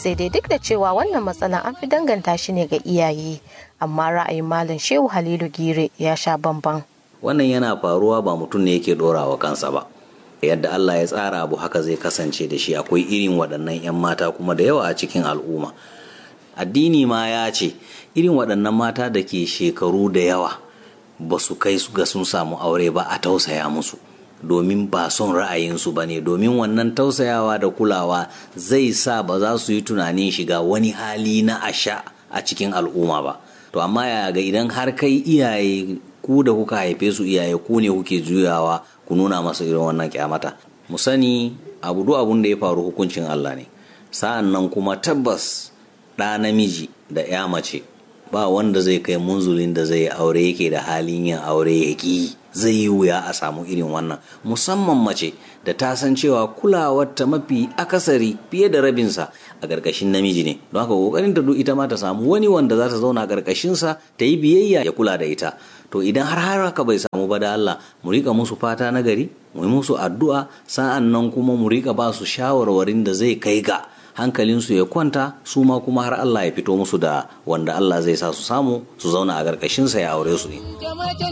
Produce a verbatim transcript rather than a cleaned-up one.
sai dai duk da cewa wannan matsala an fi danganta shi ne ga iyaye, amma ra'ayin Malam Shehu Halilu Gire ya sha bamban. Wannan yana faruwa ba mutum ne yake ɗorawa kansa ba. Yadda Allah ya tsara abu haka zai kasance da shi. Akwai irin waɗannan 'yan mata kuma da yawa a cikin al'umma. Addini ma ya ce irin waɗannan mata da ke shekaru da yawa ba su kai su ga sun samu aure ba a tausaya musu, domin ba son ra'ayinsu ba ne, domin wannan tausayawa da kulawa zai sa ba za su yi tunanin shiga wani hali na asha a cikin al'umma ba. To amma ya ga idan har kai iyaye, ku da kuka haife su iyaye, ku ne kuke juyawa ku nuna masa irin wannan kyamata. Mu sani abu duk abun da ya faru hukuncin Allah ne. Sa'an nan kuma tabbas ɗa namiji da ya mace ba wanda zai kai munzulin da zai aure yake da halin yin aure ya ƙi. Zai yi wuya a samu irin wannan, musamman mace da ta san cewa kulawar ta mafi akasari fiye da rabinsa a ƙarƙashin namiji ne. Don haka ƙoƙarin ta duk ita ma ta samu wani wanda za ta zauna a ƙarƙashinsa ta yi biyayya ya kula da ita. To idan har har haka bai samu ba da Allah, mu rika musu fata na gari, mu yi musu addu'a, sa'an nan kuma mu rika ba su shawarwarin da zai kai ga hankalinsu ya kwanta, su ma kuma har Allah ya fito musu da wanda Allah zai sa su samu su zauna a ƙarƙashinsa ya aure su ne.